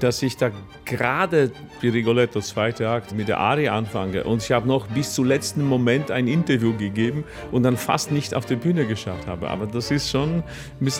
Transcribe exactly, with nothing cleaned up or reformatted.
dass ich da gerade wie Rigoletto, zweiter Akt, mit der Arie anfange und ich habe noch bis zum letzten Moment ein Interview gegeben und dann fast nicht auf die Bühne geschafft habe. Aber das ist schon ein bisschen